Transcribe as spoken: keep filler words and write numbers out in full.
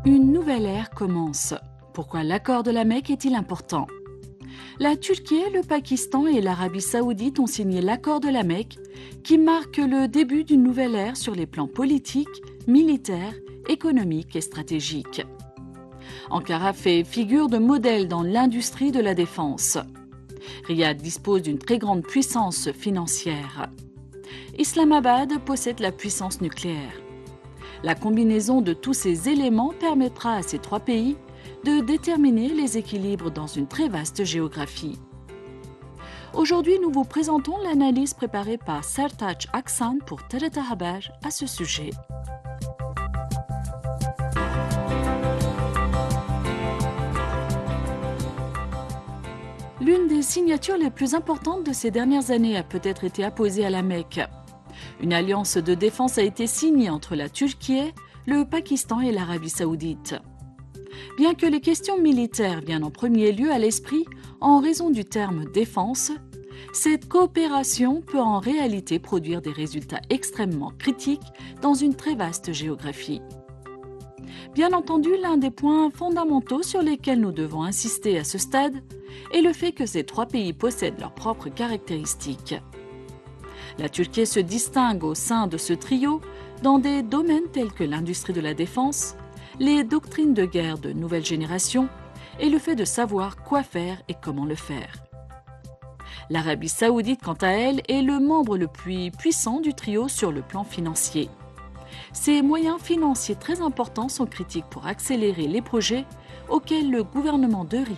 Une nouvelle ère commence. Pourquoi l'accord de la Mecque est-il important? La Turquie, le Pakistan et l'Arabie saoudite ont signé l'accord de la Mecque qui marque le début d'une nouvelle ère sur les plans politiques, militaires, économiques et stratégiques. Ankara fait figure de modèle dans l'industrie de la défense. Riyad dispose d'une très grande puissance financière. Islamabad possède la puissance nucléaire. La combinaison de tous ces éléments permettra à ces trois pays de déterminer les équilibres dans une très vaste géographie. Aujourd'hui, nous vous présentons l'analyse préparée par Sertaç Aksan pour T R T Haber à ce sujet. L'une des signatures les plus importantes de ces dernières années a peut-être été apposée à la Mecque. Une alliance de défense a été signée entre la Turquie, le Pakistan et l'Arabie saoudite. Bien que les questions militaires viennent en premier lieu à l'esprit en raison du terme défense, cette coopération peut en réalité produire des résultats extrêmement critiques dans une très vaste géographie. Bien entendu, l'un des points fondamentaux sur lesquels nous devons insister à ce stade est le fait que ces trois pays possèdent leurs propres caractéristiques. La Turquie se distingue au sein de ce trio dans des domaines tels que l'industrie de la défense, les doctrines de guerre de nouvelle génération et le fait de savoir quoi faire et comment le faire. L'Arabie saoudite, quant à elle, est le membre le plus puissant du trio sur le plan financier. Ces moyens financiers très importants sont critiques pour accélérer les projets auxquels le gouvernement de Riyad